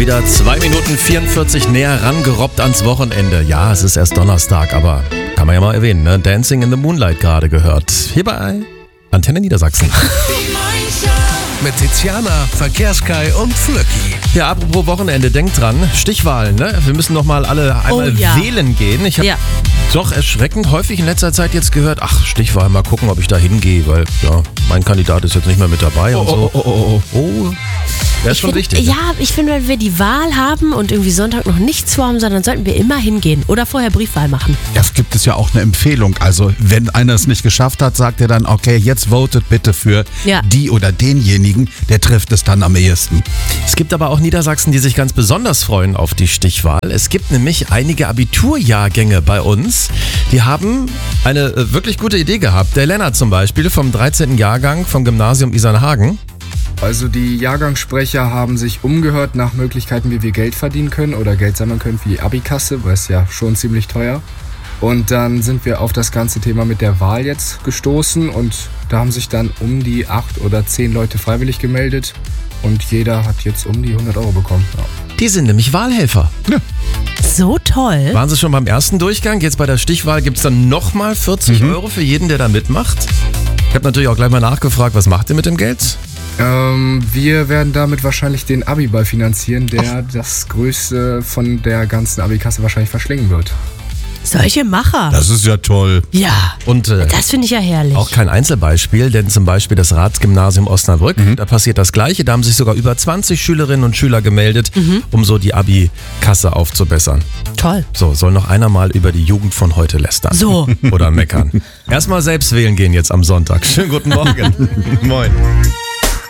Wieder 2 Minuten 44 näher rangerobbt ans Wochenende. Ja, es ist erst Donnerstag, aber kann man ja mal erwähnen, ne? Dancing in the Moonlight gerade gehört. Hier bei Antenne Niedersachsen. Mit Tiziana, Verkehrskai und Flöcki. Ja, apropos Wochenende, denkt dran, Stichwahlen, ne? Wir müssen noch mal alle einmal wählen gehen. Ich habe doch erschreckend häufig in letzter Zeit jetzt gehört, ach, Stichwahl, mal gucken, ob ich da hingehe, weil ja, mein Kandidat ist jetzt nicht mehr mit dabei und so. Oh. Das ist schon wichtig. Ja, ich finde, wenn wir die Wahl haben und irgendwie Sonntag noch nichts vorhaben, sondern sollten wir immer hingehen oder vorher Briefwahl machen. Ja, es gibt es ja auch eine Empfehlung. Also wenn einer es nicht geschafft hat, sagt er dann, okay, jetzt votet bitte für die oder denjenigen, der trifft es dann am ehesten. Es gibt aber auch Niedersachsen, die sich ganz besonders freuen auf die Stichwahl. Es gibt nämlich einige Abiturjahrgänge bei uns, die haben eine wirklich gute Idee gehabt. Der Lennart zum Beispiel vom 13. Jahrgang vom Gymnasium Isernhagen. Also die Jahrgangssprecher haben sich umgehört nach Möglichkeiten, wie wir Geld verdienen können oder Geld sammeln können für die Abikasse, weil es ja schon ziemlich teuer. Und dann sind wir auf das ganze Thema mit der Wahl jetzt gestoßen und da haben sich dann um die 8 oder 10 Leute freiwillig gemeldet und jeder hat jetzt um die 100 Euro bekommen. Ja. Die sind nämlich Wahlhelfer. Ja. So toll. Waren sie schon beim ersten Durchgang? Jetzt bei der Stichwahl gibt es dann nochmal 40 Euro für jeden, der da mitmacht. Ich habe natürlich auch gleich mal nachgefragt, was macht ihr mit dem Geld? Wir werden damit wahrscheinlich den Abiball finanzieren, der das Größte von der ganzen Abikasse wahrscheinlich verschlingen wird. Solche Macher. Das ist ja toll. Ja, Und das finde ich ja herrlich. auch kein Einzelbeispiel, denn zum Beispiel das Ratsgymnasium Osnabrück, da passiert das Gleiche. Da haben sich sogar über 20 Schülerinnen und Schüler gemeldet, um so die Abi-Kasse aufzubessern. Toll. So, soll noch einer mal über die Jugend von heute lästern. So. Oder meckern. Erstmal selbst wählen gehen jetzt am Sonntag. Schönen guten Morgen. Moin.